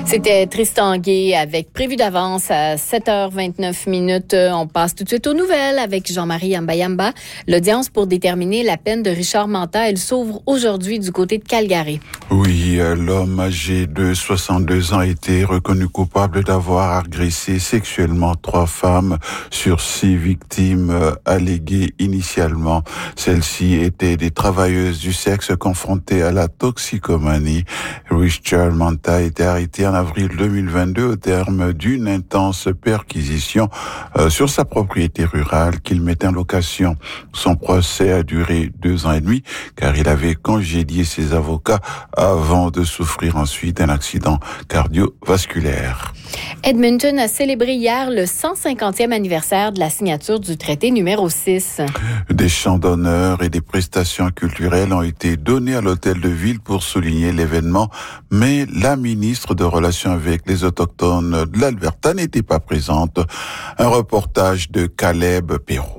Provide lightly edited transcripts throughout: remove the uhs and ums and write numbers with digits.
C'était Tristan Guay avec Prévu d'avance à 7h29. On passe tout de suite aux nouvelles avec Jean-Marie Yamba. L'audience pour déterminer la peine de Richard Manta, elle s'ouvre aujourd'hui du côté de Calgary. Oui, l'homme âgé de 62 ans a été reconnu coupable d'avoir agressé sexuellement 3 femmes sur 6 victimes alléguées initialement. Celles-ci étaient des travailleuses du sexe confrontées à la toxicomanie. Richard Manta a été arrêté en avril 2022 au terme d'une intense perquisition sur sa propriété rurale qu'il mettait en location. Son procès a duré 2 ans et demi car il avait congédié ses avocats avant de souffrir ensuite d'un accident cardiovasculaire. Edmonton a célébré hier le 150e anniversaire de la signature du traité numéro 6. Des chants d'honneur et des prestations culturelles ont été donnés à l'hôtel de ville pour souligner l'événement, mais la ministre de Relations avec les Autochtones de l'Alberta n'était pas présente. Un reportage de Caleb Perrault.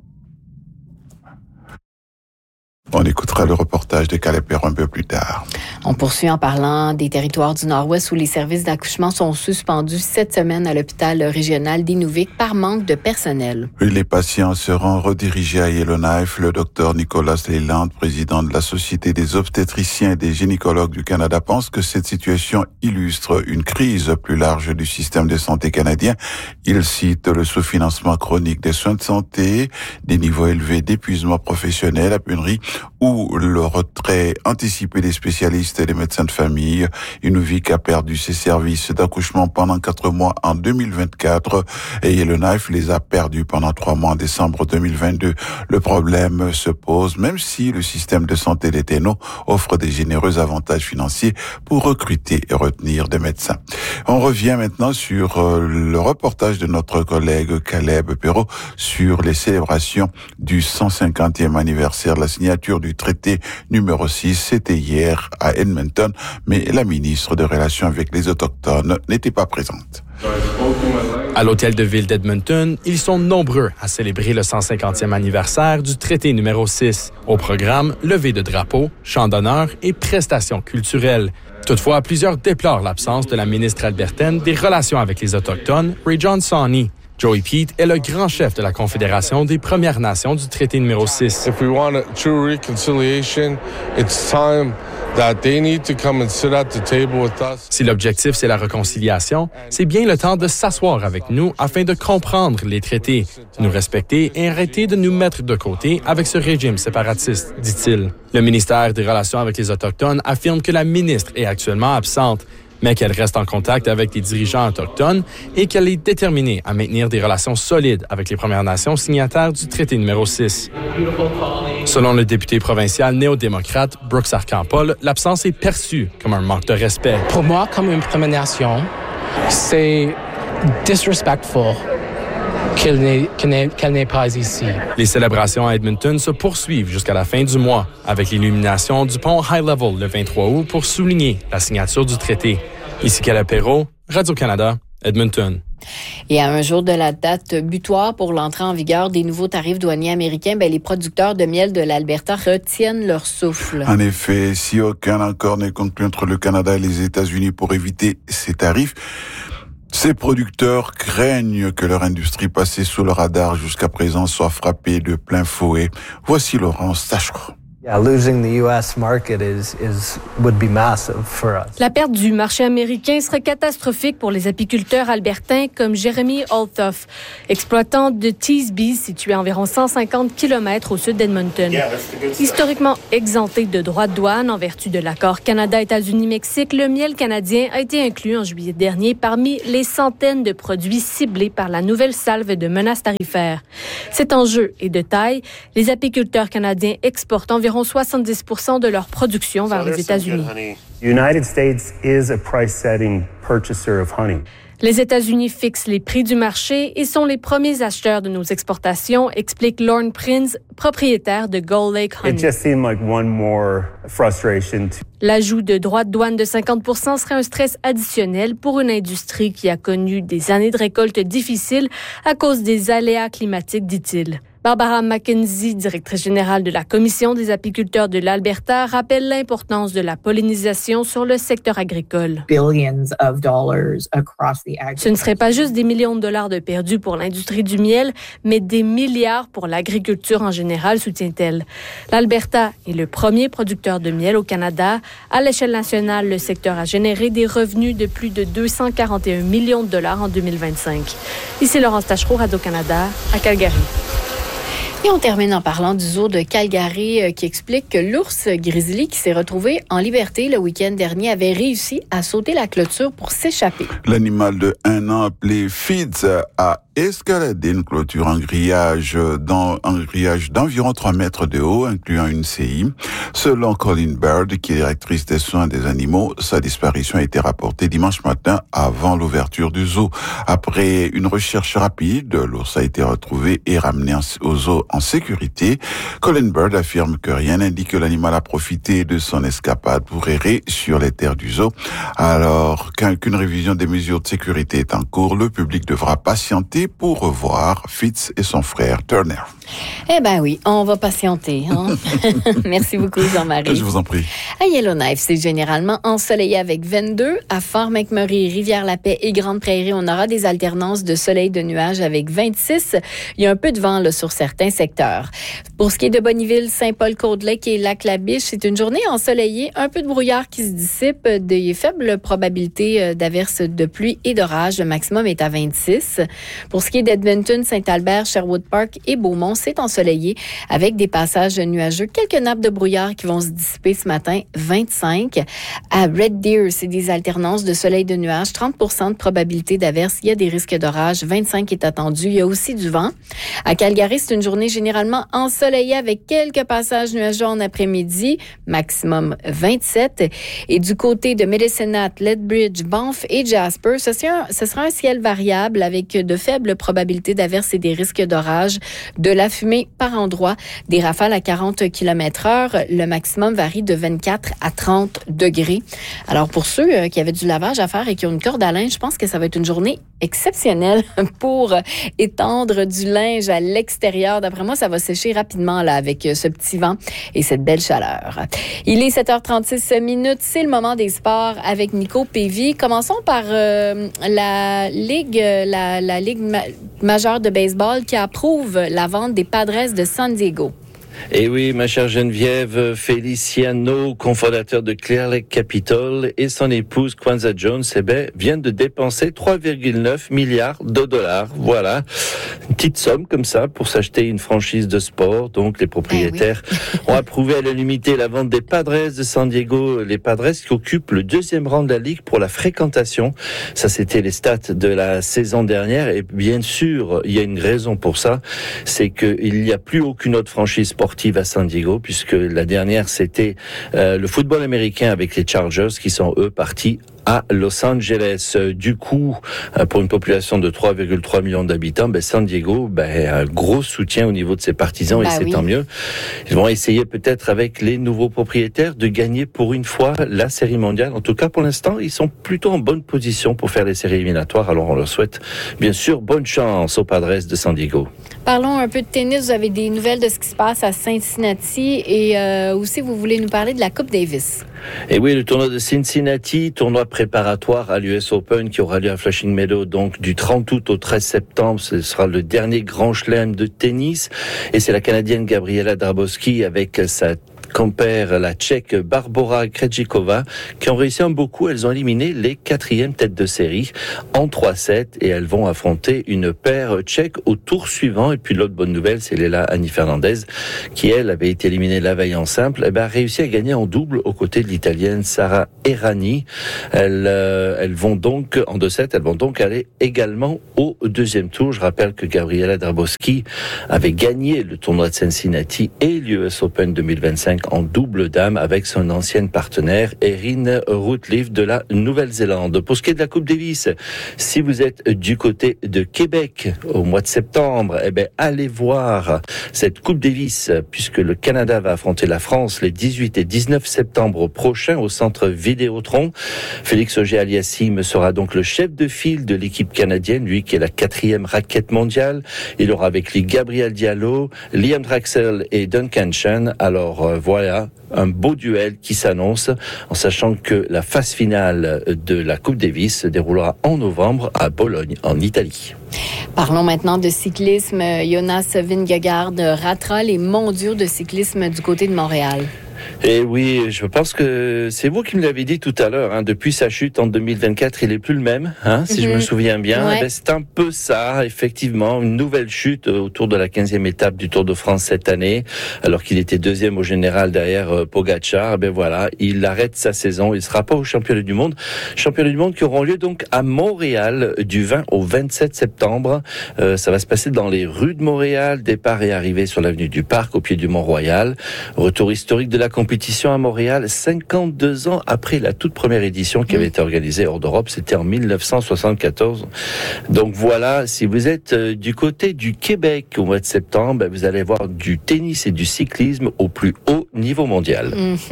On écoutera le reportage de Caleb Perrault un peu plus tard. On poursuit en parlant des territoires du Nord-Ouest où les services d'accouchement sont suspendus cette semaine à l'hôpital régional d'Inuvik par manque de personnel. Les patients seront redirigés à Yellowknife. Le docteur Nicolas Leland, président de la Société des obstétriciens et des gynécologues du Canada, pense que cette situation illustre une crise plus large du système de santé canadien. Il cite le sous-financement chronique des soins de santé, des niveaux élevés d'épuisement professionnel, la pénurie ou le retrait anticipé des spécialistes et des médecins de famille. Inuvik a perdu ses services d'accouchement pendant 4 mois en 2024 et Yellowknife les a perdus pendant 3 mois en décembre 2022. Le problème se pose même si le système de santé des TNO offre des généreux avantages financiers pour recruter et retenir des médecins. On revient maintenant sur le reportage de notre collègue Caleb Perrault sur les célébrations du 150e anniversaire de la signature du traité numéro 6. C'était hier à Edmonton, mais la ministre des Relations avec les Autochtones n'était pas présente. À l'hôtel de ville d'Edmonton, ils sont nombreux à célébrer le 150e anniversaire du traité numéro 6. Au programme, levée de drapeaux, chants d'honneur et prestations culturelles. Toutefois, plusieurs déplorent l'absence de la ministre albertaine des Relations avec les Autochtones, Rae-John Sawney. Joey Pete est le grand chef de la Confédération des Premières Nations du traité numéro 6. If we want a true reconciliation, it's time that they need to come and sit at the table with us. Si l'objectif c'est la réconciliation, c'est bien le temps de s'asseoir avec nous afin de comprendre les traités, nous respecter et arrêter de nous mettre de côté avec ce régime séparatiste, dit-il. Le ministère des Relations avec les Autochtones affirme que la ministre est actuellement absente, mais qu'elle reste en contact avec les dirigeants autochtones et qu'elle est déterminée à maintenir des relations solides avec les Premières Nations signataires du traité numéro 6. Selon le député provincial néo-démocrate Brooks Archambault, l'absence est perçue comme un manque de respect. Pour moi, comme une Première Nation, c'est disrespectful qu'elle n'est pas ici. Les célébrations à Edmonton se poursuivent jusqu'à la fin du mois, avec l'illumination du pont High Level le 23 août pour souligner la signature du traité. Ici Caleb Perrault, Radio-Canada, Edmonton. Et à un jour de la date butoir pour l'entrée en vigueur des nouveaux tarifs douaniers américains, les producteurs de miel de l'Alberta retiennent leur souffle. En effet, si aucun accord n'est conclu entre le Canada et les États-Unis pour éviter ces tarifs, ces producteurs craignent que leur industrie passée sous le radar jusqu'à présent soit frappée de plein fouet. Voici Laurence Tachereau. Losing the US market would be massive for us. La perte du marché américain serait catastrophique pour les apiculteurs albertains comme Jeremy Althoff, exploitant de Teesby, situé à environ 150 km au sud d'Edmonton. Historiquement exempté de droits de douane en vertu de l'accord Canada-États-Unis-Mexique, le miel canadien a été inclus en juillet dernier parmi les centaines de produits ciblés par la nouvelle salve de menaces tarifaires. Cet enjeu est de taille. Les apiculteurs canadiens exportent environ 70% de leur production vers les États-Unis. United States is a price-setting purchaser of honey. Les États-Unis fixent les prix du marché et sont les premiers acheteurs de nos exportations, explique Lorne Prinz, propriétaire de Gull Lake Honey. It just seemed like one more frustration. L'ajout de droits de douane de 50% serait un stress additionnel pour une industrie qui a connu des années de récolte difficiles à cause des aléas climatiques, dit-il. Barbara McKenzie, directrice générale de la Commission des apiculteurs de l'Alberta, rappelle l'importance de la pollinisation sur le secteur agricole. Ce ne serait pas juste des millions de dollars de perdus pour l'industrie du miel, mais des milliards pour l'agriculture en général, soutient-elle. L'Alberta est le premier producteur de miel au Canada. À l'échelle nationale, le secteur a généré des revenus de plus de 241 millions de dollars en 2025. Ici Laurence Tachereau, Radio-Canada, à Calgary. Et on termine en parlant du zoo de Calgary qui explique que l'ours grizzly qui s'est retrouvé en liberté le week-end dernier avait réussi à sauter la clôture pour s'échapper. L'animal de 1 an appelé Fitz a escaladé une clôture en grillage d'environ 3 mètres de haut, incluant une CI. Selon Colleen Baird, qui est directrice des soins des animaux, sa disparition a été rapportée dimanche matin avant l'ouverture du zoo. Après une recherche rapide, l'ours a été retrouvé et ramené au zoo en sécurité. Colleen Baird affirme que rien n'indique que l'animal a profité de son escapade pour errer sur les terres du zoo. Alors qu'une révision des mesures de sécurité est en cours, le public devra patienter pour revoir Fitz et son frère Turner. Eh ben oui, on va patienter. Hein? Merci beaucoup, Jean-Marie. Je vous en prie. À Yellowknife, c'est généralement ensoleillé avec 22. À Fort McMurray, Rivière-la-Paix et Grande-Prairie, on aura des alternances de soleil de nuages avec 26. Il y a un peu de vent là, sur certains secteurs. Pour ce qui est de Bonnyville, Saint-Paul-Côte-Lake et Lac-la-Biche, c'est une journée ensoleillée, un peu de brouillard qui se dissipe, des faibles probabilités d'averses de pluie et d'orage. Le maximum est à 26. Pour ce qui est d'Edmonton, Saint-Albert, Sherwood Park et Beaumont, c'est ensoleillé avec des passages nuageux. Quelques nappes de brouillard qui vont se dissiper ce matin, 25. À Red Deer, c'est des alternances de soleil de nuages, 30% de probabilité d'averse. Il y a des risques d'orage, 25 est attendu. Il y a aussi du vent. À Calgary, c'est une journée généralement ensoleillée avec quelques passages nuageux en après-midi, maximum 27. Et du côté de Medicine Hat, Lethbridge, Banff et Jasper, ce sera un ciel variable avec de faibles probabilités d'averse et des risques d'orage, de la fumée par endroits, des rafales à 40 km/h. Le maximum varie de 24 à 30 degrés. Alors, pour ceux qui avaient du lavage à faire et qui ont une corde à linge, je pense que ça va être une journée exceptionnelle pour étendre du linge à l'extérieur. D'après moi, ça va sécher rapidement là avec ce petit vent et cette belle chaleur. Il est 7h36 minutes. C'est le moment des sports avec Nico Pévy. Commençons par la Ligue majeure de baseball qui approuve la vente des Padres de San Diego. Et oui, ma chère Geneviève, Feliciano, cofondateur de Clear Lake Capital, et son épouse Kwanza Jones, viennent de dépenser 3,9 milliards de dollars. Voilà. Une petite somme comme ça pour s'acheter une franchise de sport. Donc, les propriétaires ont approuvé à l'unanimité la vente des Padres de San Diego. Les Padres qui occupent le 2e rang de la ligue pour la fréquentation. Ça, c'était les stats de la saison dernière. Et bien sûr, il y a une raison pour ça. C'est qu'il n'y a plus aucune autre franchise sportive à San Diego, puisque la dernière, c'était le football américain avec les Chargers, qui sont, eux, partis à Los Angeles. Du coup, pour une population de 3,3 millions d'habitants, San Diego, un gros soutien au niveau de ses partisans, et c'est tant mieux. Ils vont essayer peut-être avec les nouveaux propriétaires de gagner pour une fois la série mondiale. En tout cas, pour l'instant, ils sont plutôt en bonne position pour faire les séries éliminatoires. Alors, on leur souhaite, bien sûr, bonne chance aux Padres de San Diego. Parlons un peu de tennis. Vous avez des nouvelles de ce qui se passe à Cincinnati et aussi, vous voulez nous parler de la Coupe Davis. Et oui, le tournoi de Cincinnati, tournoi préparatoire à l'US Open qui aura lieu à Flushing Meadows, donc du 30 août au 13 septembre. Ce sera le dernier grand chelem de tennis. Et c'est la Canadienne Gabriela Dabrowski avec sa compère, la Tchèque Barbora Krejcikova, qui ont réussi un beaucoup. Elles ont éliminé les 4e têtes de série en 3-7 et elles vont affronter une paire tchèque au tour suivant. Et puis l'autre bonne nouvelle, c'est Leila Annie Fernandez, qui elle avait été éliminée la veille en simple, a réussi à gagner en double aux côtés de l'Italienne Sara Errani. Elles vont donc, en 2-7, elles vont donc aller également au 2e tour. Je rappelle que Gabriela Dabrowski avait gagné le tournoi de Cincinnati et l'US Open 2025 en double dames avec son ancienne partenaire Erin Routliffe de la Nouvelle-Zélande. Pour ce qui est de la Coupe Davis, si vous êtes du côté de Québec au mois de septembre, allez voir cette Coupe Davis puisque le Canada va affronter la France les 18 et 19 septembre prochains au centre Vidéotron. Félix Auger-Aliassime sera donc le chef de file de l'équipe canadienne, lui qui est la 4e raquette mondiale. Il aura avec lui Gabriel Diallo, Liam Draxel et Duncan Chan. Alors voilà, un beau duel qui s'annonce en sachant que la phase finale de la Coupe Davis se déroulera en novembre à Bologne, en Italie. Parlons maintenant de cyclisme. Jonas Vingegaard ratera les mondiaux de cyclisme du côté de Montréal. Et oui, je pense que c'est vous qui me l'avez dit tout à l'heure. Depuis sa chute en 2024, il est plus le même, si je me souviens bien. Ouais. C'est un peu ça, effectivement, une nouvelle chute autour de la 15e étape du Tour de France cette année, alors qu'il était 2e au général derrière Pogacar. Voilà, il arrête sa saison. Il sera pas au championnat du monde qui auront lieu donc à Montréal du 20 au 27 septembre. Ça va se passer dans les rues de Montréal, départ et arrivée sur l'avenue du Parc au pied du Mont-Royal. Retour historique de la compétition à Montréal, 52 ans après la toute première édition qui avait été organisée hors d'Europe, c'était en 1974. Donc voilà, si vous êtes du côté du Québec au mois de septembre, vous allez voir du tennis et du cyclisme au plus haut niveau mondial.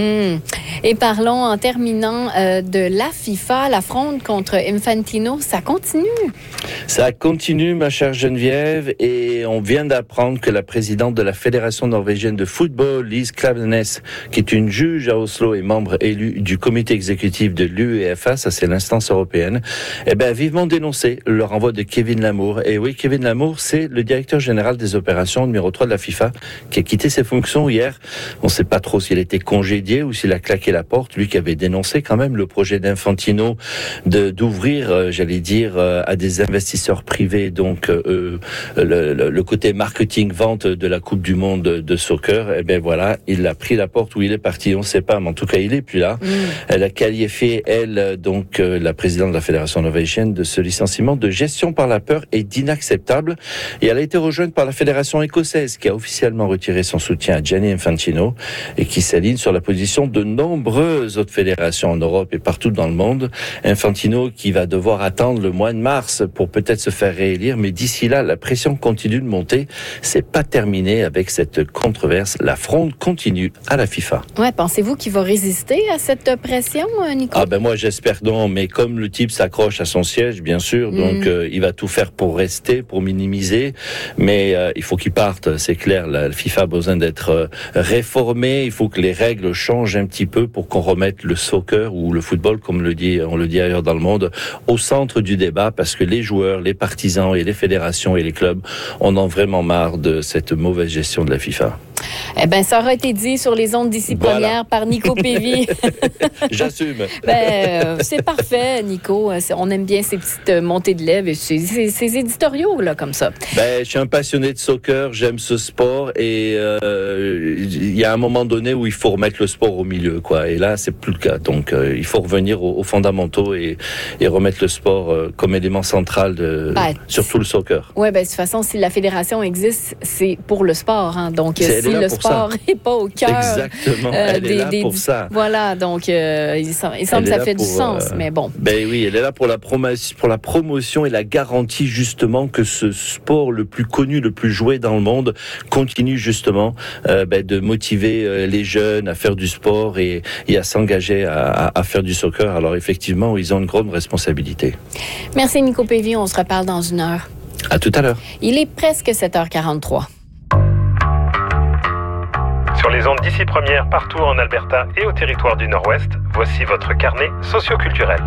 Et parlons en terminant de la FIFA, la fronde contre Infantino, ça continue. Ça continue, ma chère Geneviève, et on vient d'apprendre que la présidente de la Fédération norvégienne de football, Lise Klaveness, qui est une juge à Oslo et membre élu du comité exécutif de l'UEFA, ça c'est l'instance européenne, a vivement dénoncé le renvoi de Kevin Lamour. Et oui, Kevin Lamour, c'est le directeur général des opérations numéro 3 de la FIFA, qui a quitté ses fonctions hier. On ne sait pas trop s'il a été congédié ou s'il a claqué la porte, lui qui avait dénoncé quand même le projet d'Infantino d'ouvrir, à des investisseurs privés, donc le côté marketing-vente de la Coupe du Monde de soccer. Voilà, il a pris la porte où il est parti, on ne sait pas, mais en tout cas, il est plus là. Elle a qualifié, la présidente de la Fédération norvégienne, de ce licenciement de gestion par la peur et d'inacceptable. Et elle a été rejointe par la Fédération écossaise, qui a officiellement retiré son soutien à Gianni Infantino et qui s'aligne sur la position de nombreuses autres fédérations en Europe et partout dans le monde. Infantino qui va devoir attendre le mois de mars pour peut-être se faire réélire, mais d'ici là, la pression continue de monter. C'est pas terminé avec cette controverse. La fronde continue à la FIFA. Ouais, pensez-vous qu'il va résister à cette pression, Nico? Moi j'espère non, mais comme le type s'accroche à son siège, bien sûr, donc il va tout faire pour rester, pour minimiser, mais il faut qu'il parte, c'est clair. La FIFA a besoin d'être réformée, il faut que les règles changent un petit peu pour qu'on remette le soccer ou le football, comme on le dit ailleurs dans le monde, au centre du débat, parce que les joueurs, les partisans et les fédérations et les clubs en ont vraiment marre de cette mauvaise gestion de la FIFA. Ça aura été dit sur les ondes d'ici première par Nico Pévy. J'assume. C'est parfait, Nico. On aime bien ces petites montées de lèvres et ces éditoriaux là comme ça. Je suis un passionné de soccer, j'aime ce sport et il y a un moment donné où il faut remettre le sport au milieu, quoi. Et là, c'est plus le cas. Donc, il faut revenir aux fondamentaux et remettre le sport comme élément central surtout le soccer. Ouais, de toute façon, si la fédération existe, c'est pour le sport, hein. Donc, si le sport n'est pas au cœur. Exactement. Elle est là pour ça. Voilà, donc il semble que ça fait du sens, mais bon. Oui, elle est là pour la promotion et la garantie justement que ce sport le plus connu, le plus joué dans le monde continue justement de motiver les jeunes à faire du sport et à s'engager à faire du soccer. Alors effectivement, ils ont une grande responsabilité. Merci Nico Pévy, on se reparle dans une heure. À tout à l'heure. Il est presque 7h43. Sur les ondes d'ici première, partout en Alberta et au territoire du Nord-Ouest, voici votre carnet socioculturel.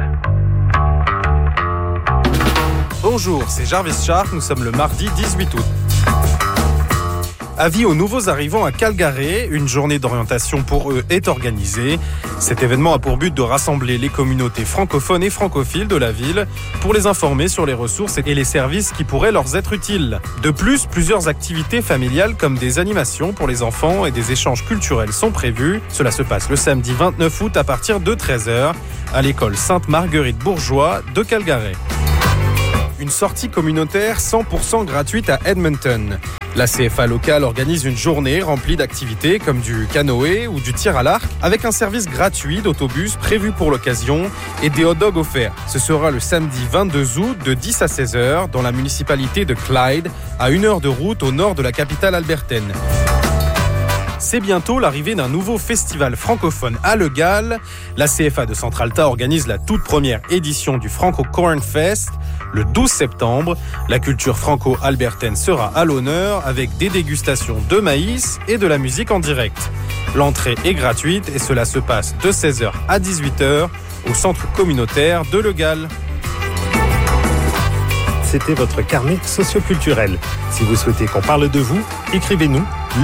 Bonjour, c'est Jarvis Shark, nous sommes le mardi 18 août. Avis aux nouveaux arrivants à Calgary, une journée d'orientation pour eux est organisée. Cet événement a pour but de rassembler les communautés francophones et francophiles de la ville pour les informer sur les ressources et les services qui pourraient leur être utiles. De plus, plusieurs activités familiales comme des animations pour les enfants et des échanges culturels sont prévus. Cela se passe le samedi 29 août à partir de 13h à l'école Sainte-Marguerite-Bourgeois de Calgary. une sortie communautaire 100% gratuite à Edmonton. La CFA locale organise une journée remplie d'activités comme du canoë ou du tir à l'arc avec un service gratuit d'autobus prévu pour l'occasion et des hot dogs offerts. Ce sera le samedi 22 août de 10 à 16 heures dans la municipalité de Clyde, à 1 heure de route au nord de la capitale albertaine. C'est bientôt l'arrivée d'un nouveau festival francophone à Le Gall. La CFA de Centralta organise la toute première édition du Franco Corn Fest le 12 septembre. La culture franco-albertaine sera à l'honneur avec des dégustations de maïs et de la musique en direct. L'entrée est gratuite et cela se passe de 16h à 18h au centre communautaire de Le Gall. C'était votre carnet socioculturel. Si vous souhaitez qu'on parle de vous, écrivez-nous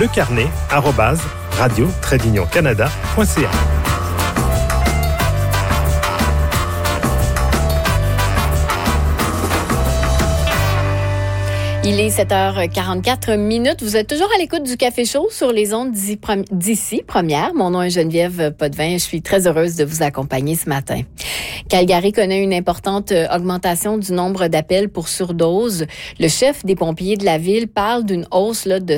lecarnet@radio-canada.ca. Il est 7h44. Vous êtes toujours à l'écoute du Café Chaud sur les ondes d'ici Première. Mon nom est Geneviève Potvin. Je suis très heureuse de vous accompagner ce matin. Calgary connaît une importante augmentation du nombre d'appels pour surdose. Le chef des pompiers de la ville parle d'une hausse de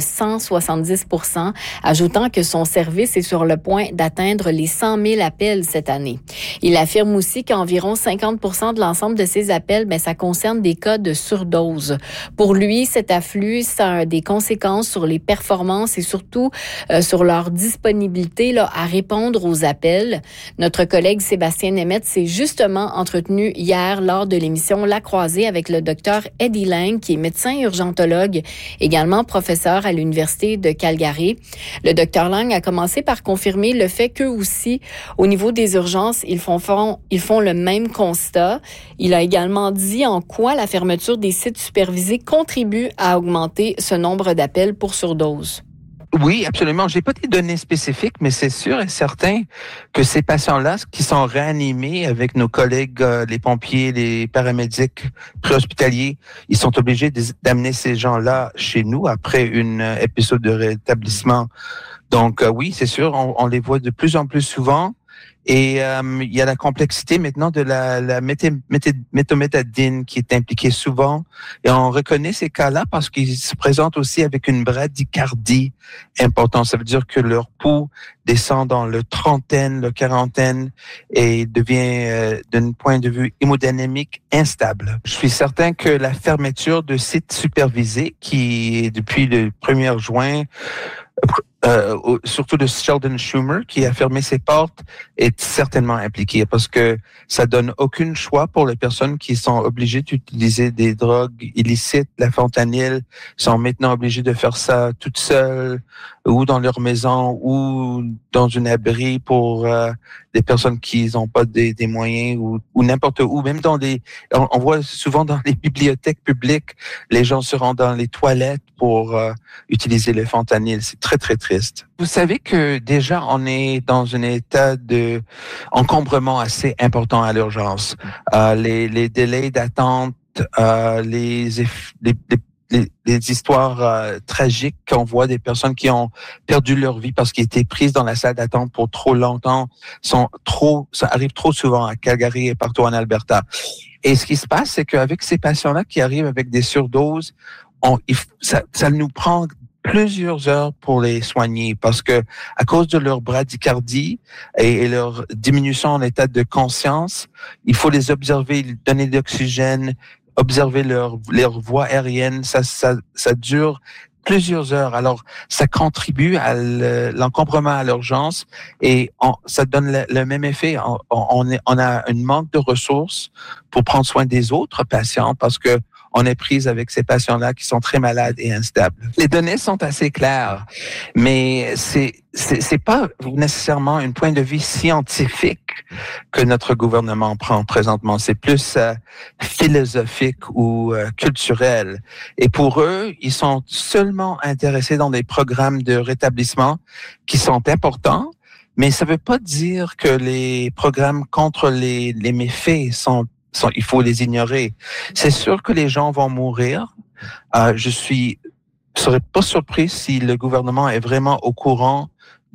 170%, ajoutant que son service est sur le point d'atteindre les 100 000 appels cette année. Il affirme aussi qu'environ 50% de l'ensemble de ces appels, ça concerne des cas de surdose. Pour lui, cet afflux, ça a des conséquences sur les performances et surtout sur leur disponibilité à répondre aux appels. Notre collègue Sébastien Nemeth s'est justement entretenu hier lors de l'émission La Croisée avec le docteur Eddie Lang, qui est médecin urgentologue, également professeur à l'Université de Calgary. Le docteur Lang a commencé par confirmer le fait qu'eux aussi, au niveau des urgences, ils font le même constat. Il a également dit en quoi la fermeture des sites supervisés contribue à augmenter ce nombre d'appels pour surdose. Oui, absolument. J'ai pas des données spécifiques, mais c'est sûr et certain que ces patients-là qui sont réanimés avec nos collègues, les pompiers, les paramédics préhospitaliers, ils sont obligés d'amener ces gens-là chez nous après un épisode de rétablissement. Donc oui, c'est sûr, on les voit de plus en plus souvent. Et il y a la complexité maintenant de la méthométadine qui est impliquée souvent. Et on reconnaît ces cas-là parce qu'ils se présentent aussi avec une bradycardie importante. Ça veut dire que leur pouls descend dans le trentaine, le quarantaine et devient, d'un point de vue hémodynamique, instable. Je suis certain que la fermeture de sites supervisés, qui est depuis le 1er juin, surtout de Sheldon Schumer, qui a fermé ses portes, est certainement impliqué parce que ça donne aucun choix pour les personnes qui sont obligées d'utiliser des drogues illicites. La fentanyl, sont maintenant obligées de faire ça toutes seules ou dans leur maison ou dans un abri pour des personnes qui n'ont pas des moyens ou n'importe où. Même on voit souvent dans les bibliothèques publiques, les gens se rendent dans les toilettes pour utiliser le fentanyl. C'est très, très triste. Vous savez que déjà, on est dans un état de encombrement assez important à l'urgence. Les délais d'attente, les histoires tragiques qu'on voit des personnes qui ont perdu leur vie parce qu'ils étaient prises dans la salle d'attente pour trop longtemps, ça arrive trop souvent à Calgary et partout en Alberta. Et ce qui se passe, c'est qu'avec ces patients-là qui arrivent avec des surdoses, ça nous prend plusieurs heures pour les soigner parce que à cause de leur bradycardie et leur diminution en état de conscience, il faut les observer, donner de l'oxygène, observer leur voie aérienne. Ça dure plusieurs heures. Alors, ça contribue à l'encombrement à l'urgence et ça donne le même effet. On a un manque de ressources pour prendre soin des autres patients parce que on est prise avec ces patients-là qui sont très malades et instables. Les données sont assez claires, mais c'est pas nécessairement un point de vue scientifique que notre gouvernement prend présentement. C'est plus philosophique ou culturel. Et pour eux, ils sont seulement intéressés dans des programmes de rétablissement qui sont importants, mais ça veut pas dire que les programmes contre les méfaits il faut les ignorer. C'est sûr que les gens vont mourir. Je serais pas surpris si le gouvernement est vraiment au courant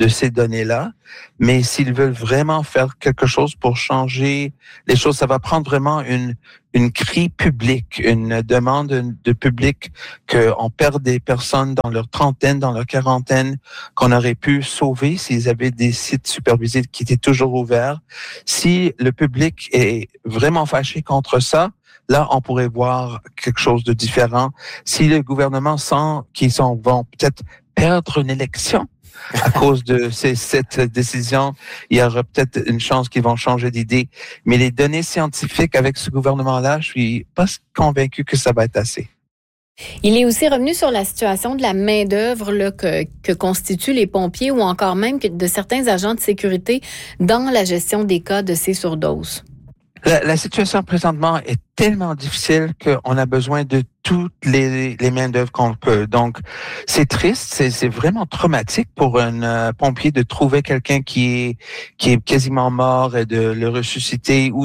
de ces données-là. Mais s'ils veulent vraiment faire quelque chose pour changer les choses, ça va prendre vraiment une crie publique, une demande de public qu'on perd des personnes dans leur trentaine, dans leur quarantaine, qu'on aurait pu sauver s'ils avaient des sites supervisés qui étaient toujours ouverts. Si le public est vraiment fâché contre ça, là, on pourrait voir quelque chose de différent. Si le gouvernement sent qu'ils vont peut-être perdre une élection à cause de cette décision, il y aura peut-être une chance qu'ils vont changer d'idée. Mais les données scientifiques avec ce gouvernement-là, je suis pas convaincu que ça va être assez. Il est aussi revenu sur la situation de la main-d'œuvre que constituent les pompiers ou encore même de certains agents de sécurité dans la gestion des cas de ces surdoses. La situation présentement est tellement difficile qu'on a besoin de toutes les main-d'œuvre qu'on peut. Donc, c'est triste, c'est vraiment traumatique pour un pompier de trouver quelqu'un qui est quasiment mort et de le ressusciter ou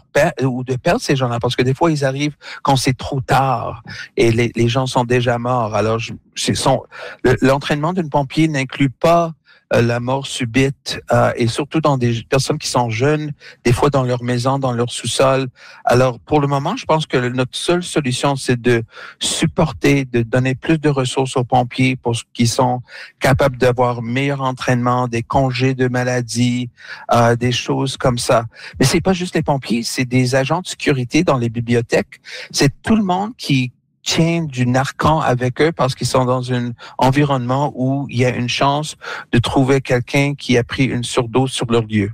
de perdre ces gens-là, parce que des fois ils arrivent quand c'est trop tard et les gens sont déjà morts. Alors, l'entraînement d'un pompier n'inclut pas la mort subite et surtout dans des personnes qui sont jeunes, des fois dans leur maison, dans leur sous-sol. Alors, pour le moment, je pense que notre seule solution, c'est de supporter, de donner plus de ressources aux pompiers pour qu'ils sont capables d'avoir meilleur entraînement, des congés de maladie, des choses comme ça. Mais c'est pas juste les pompiers, c'est des agents de sécurité dans les bibliothèques. C'est tout le monde qui tient du narcan avec eux parce qu'ils sont dans un environnement où il y a une chance de trouver quelqu'un qui a pris une surdose sur leur lieu.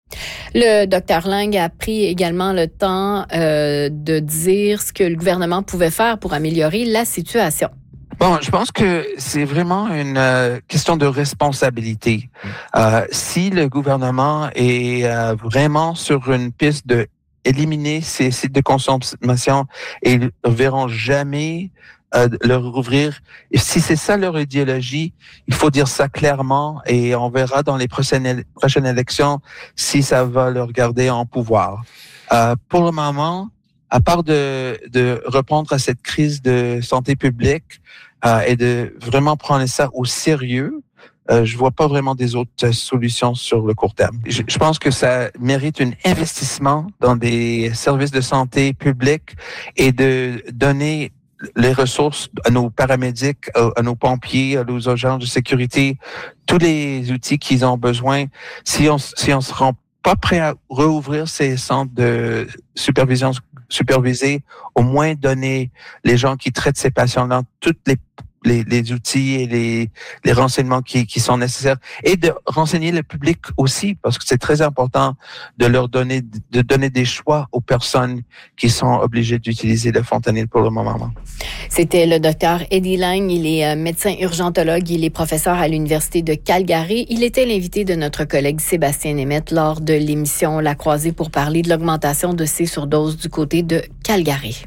Le Dr Lang a pris également le temps de dire ce que le gouvernement pouvait faire pour améliorer la situation. Bon, je pense que c'est vraiment une question de responsabilité. Si le gouvernement est vraiment sur une piste de éliminer ces sites de consommation et ils ne verront jamais leur rouvrir. Et si c'est ça leur idéologie, il faut dire ça clairement et on verra dans les prochaines élections si ça va leur garder en pouvoir. Pour le moment, à part de répondre à cette crise de santé publique et de vraiment prendre ça au sérieux, je vois pas vraiment des autres solutions sur le court terme. Je pense que ça mérite un investissement dans des services de santé publics et de donner les ressources à nos paramédics, à nos pompiers, à nos agents de sécurité, tous les outils qu'ils ont besoin. Si on se rend pas prêt à rouvrir ces centres de supervision supervisés, au moins donner les gens qui traitent ces patients-là toutes les outils et les renseignements qui sont nécessaires et de renseigner le public aussi parce que c'est très important de leur donner des choix aux personnes qui sont obligées d'utiliser le fentanyl pour le moment. C'était le docteur Eddie Lang. Il est médecin urgentologue. Il est professeur à l'Université de Calgary. Il était l'invité de notre collègue Sébastien Nemeth lors de l'émission La Croisée pour parler de l'augmentation de ces surdoses du côté de Calgary.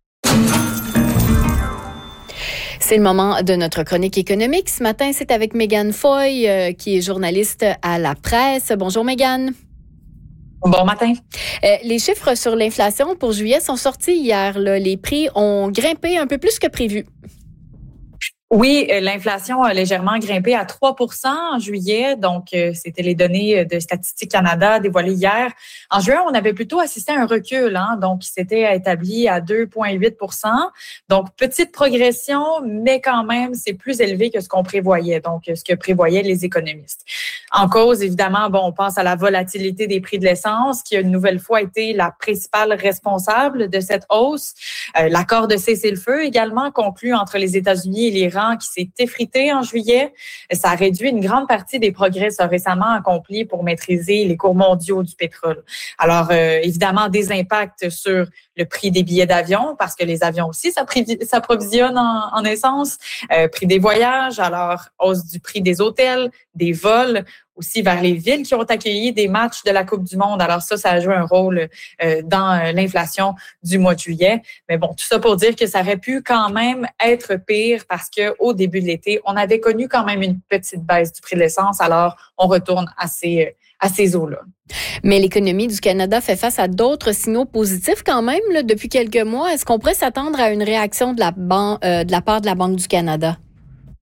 C'est le moment de notre chronique économique. Ce matin, c'est avec Mégane Foy, qui est journaliste à La Presse. Bonjour Mégane. Bon matin. Les chiffres sur l'inflation pour juillet sont sortis hier. Là. Les prix ont grimpé un peu plus que prévu. Oui, l'inflation a légèrement grimpé à 3% en juillet. Donc, c'était les données de Statistique Canada dévoilées hier. En juin, on avait plutôt assisté à un recul. Donc, il s'était établi à 2,8%. Donc, petite progression, mais quand même, c'est plus élevé que ce qu'on prévoyait. Donc, ce que prévoyaient les économistes. En cause, évidemment, on pense à la volatilité des prix de l'essence, qui a une nouvelle fois été la principale responsable de cette hausse. L'accord de cessez-le-feu également conclu entre les États-Unis et l'Iran qui s'est effrité en juillet. Ça a réduit une grande partie des progrès récemment accomplis pour maîtriser les cours mondiaux du pétrole. Alors, évidemment, des impacts sur le prix des billets d'avion, parce que les avions aussi s'approvisionnent en essence, prix des voyages, alors hausse du prix des hôtels, des vols, aussi vers les villes qui ont accueilli des matchs de la Coupe du Monde. Alors ça a joué un rôle dans l'inflation du mois de juillet. Mais bon, tout ça pour dire que ça aurait pu quand même être pire parce que au début de l'été, on avait connu quand même une petite baisse du prix de l'essence. Alors, on retourne à ces eaux-là. Mais l'économie du Canada fait face à d'autres signaux positifs quand même là, depuis quelques mois. Est-ce qu'on pourrait s'attendre à une réaction de la part de la Banque du Canada?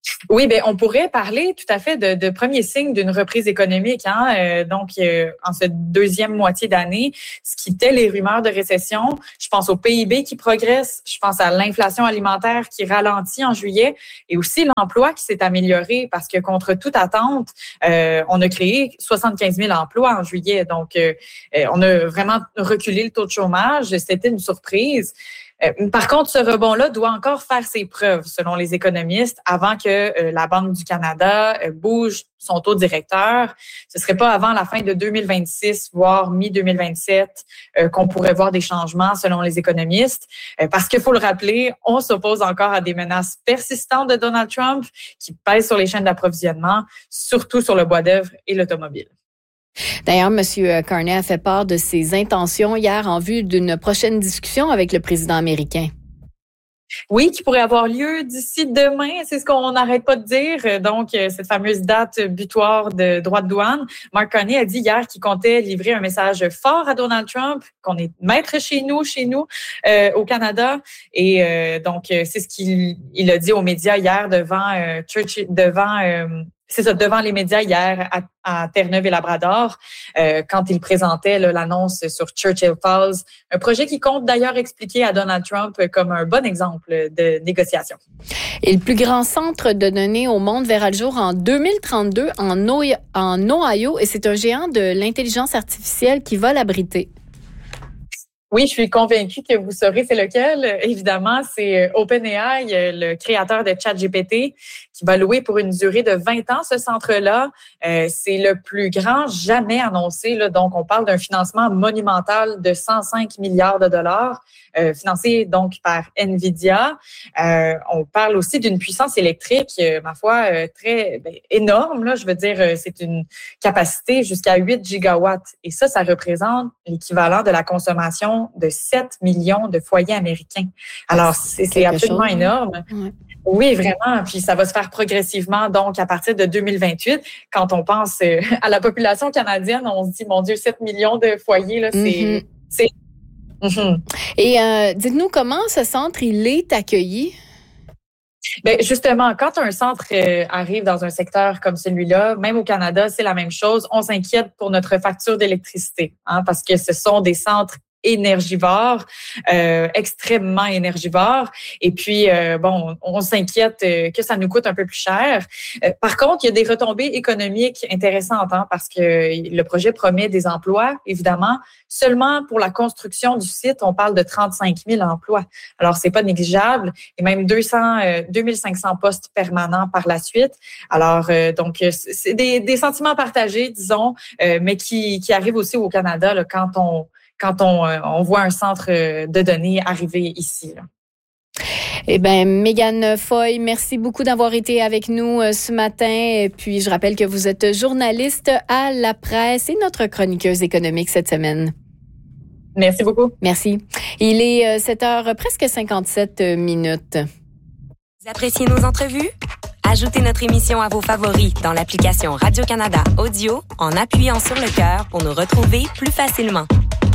Oui, ben on pourrait parler tout à fait de premiers signes d'une reprise économique. Donc, en cette deuxième moitié d'année, ce qui était les rumeurs de récession, je pense au PIB qui progresse, je pense à l'inflation alimentaire qui ralentit en juillet et aussi l'emploi qui s'est amélioré parce que contre toute attente, on a créé 75 000 emplois en juillet. Donc, on a vraiment reculé le taux de chômage. C'était une surprise. Par contre, ce rebond-là doit encore faire ses preuves, selon les économistes, avant que la Banque du Canada bouge son taux directeur. Ce serait pas avant la fin de 2026, voire mi-2027, qu'on pourrait voir des changements, selon les économistes. Parce qu'il faut le rappeler, on s'oppose encore à des menaces persistantes de Donald Trump qui pèsent sur les chaînes d'approvisionnement, surtout sur le bois d'œuvre et l'automobile. D'ailleurs, M. Carney a fait part de ses intentions hier en vue d'une prochaine discussion avec le président américain. Oui, qui pourrait avoir lieu d'ici demain, c'est ce qu'on n'arrête pas de dire. Donc, cette fameuse date butoir de droits de douane. Mark Carney a dit hier qu'il comptait livrer un message fort à Donald Trump, qu'on est maître chez nous, au Canada. Et donc, c'est ce qu'il a dit aux médias hier devant les médias hier à Terre-Neuve et Labrador, quand il présentait l'annonce sur Churchill Falls, un projet qui compte d'ailleurs expliquer à Donald Trump comme un bon exemple de négociation. Et le plus grand centre de données au monde verra le jour en 2032 en Ohio, et c'est un géant de l'intelligence artificielle qui va l'abriter. Oui, je suis convaincue que vous saurez c'est lequel. Évidemment, c'est OpenAI, le créateur de ChatGPT, qui va louer pour une durée de 20 ans ce centre-là. C'est le plus grand jamais annoncé. Donc, on parle d'un financement monumental de 105 milliards de dollars, financé donc par NVIDIA. On parle aussi d'une puissance électrique, ma foi, très énorme. Là, je veux dire, c'est une capacité jusqu'à 8 gigawatts. Et ça représente l'équivalent de la consommation de 7 millions de foyers américains. Alors, c'est absolument énorme. Ouais. Oui, vraiment. Puis ça va se faire progressivement. Donc, à partir de 2028, quand on pense à la population canadienne, on se dit, mon Dieu, 7 millions de foyers, là, c'est... Mm-hmm. Et dites-nous comment ce centre, il est accueilli? Bien, justement, quand un centre arrive dans un secteur comme celui-là, même au Canada, c'est la même chose. On s'inquiète pour notre facture d'électricité, parce que ce sont des centres énergivores, extrêmement énergivores. Et puis, on s'inquiète que ça nous coûte un peu plus cher. Par contre, il y a des retombées économiques intéressantes, parce que le projet promet des emplois, évidemment. Seulement pour la construction du site, on parle de 35 000 emplois. Alors, c'est pas négligeable. Et même 2500 postes permanents par la suite. Alors, donc, c'est des sentiments partagés, disons, mais qui arrivent aussi au Canada là, quand on voit un centre de données arriver ici. Là. Eh bien, Mégane Foy, merci beaucoup d'avoir été avec nous ce matin. Et puis, je rappelle que vous êtes journaliste à La Presse et notre chroniqueuse économique cette semaine. Merci beaucoup. Merci. Il est 7h, presque 57 minutes. Vous appréciez nos entrevues? Ajoutez notre émission à vos favoris dans l'application Radio-Canada Audio en appuyant sur le cœur pour nous retrouver plus facilement.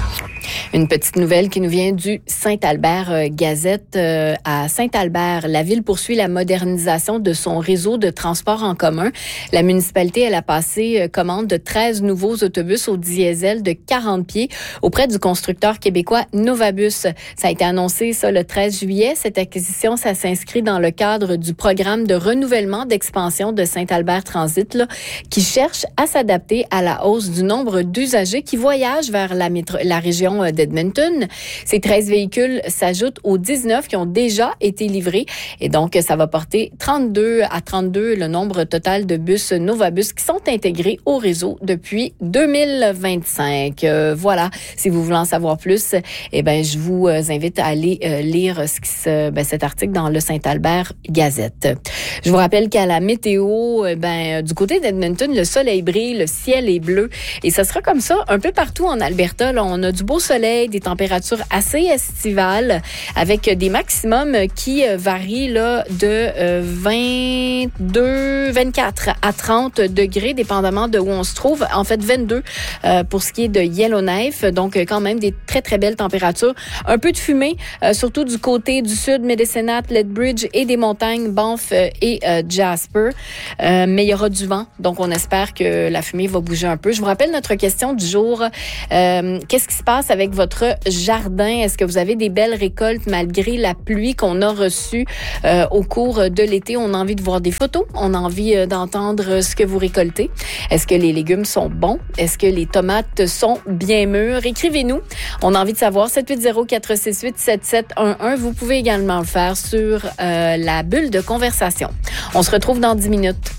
Une petite nouvelle qui nous vient du Saint-Albert Gazette. À Saint-Albert, la ville poursuit la modernisation de son réseau de transport en commun. La municipalité, elle a passé commande de 13 nouveaux autobus au diesel de 40 pieds auprès du constructeur québécois Novabus. Ça a été annoncé le 13 juillet. Cette acquisition, ça s'inscrit dans le cadre du programme de renouvellement d'expansion de Saint-Albert Transit, qui cherche à s'adapter à la hausse du nombre d'usagers qui voyagent vers la région d'Edmonton. Ces 13 véhicules s'ajoutent aux 19 qui ont déjà été livrés. Et donc, ça va porter 32 le nombre total de bus Novabus qui sont intégrés au réseau depuis 2025. Voilà. Si vous voulez en savoir plus, je vous invite à aller lire cet article dans le Saint-Albert Gazette. Je vous rappelle qu'à la météo, du côté d'Edmonton, le soleil brille, le ciel est bleu. Et ça sera comme ça un peu partout en Alberta. Là, on a du beau soleil soleil, des températures assez estivales avec des maximums qui varient là, de 24 à 30 degrés, dépendamment de où on se trouve. En fait, 22 pour ce qui est de Yellowknife. Donc, quand même, des très, très belles températures. Un peu de fumée, surtout du côté du sud, Medicine Hat, Lethbridge et des montagnes Banff et Jasper. Mais il y aura du vent. Donc, on espère que la fumée va bouger un peu. Je vous rappelle notre question du jour. Qu'est-ce qui se passe avec votre jardin? Est-ce que vous avez des belles récoltes malgré la pluie qu'on a reçue au cours de l'été? On a envie de voir des photos. On a envie d'entendre ce que vous récoltez. Est-ce que les légumes sont bons? Est-ce que les tomates sont bien mûres? Écrivez-nous. On a envie de savoir. 780-468-7711. Vous pouvez également le faire sur la bulle de conversation. On se retrouve dans 10 minutes.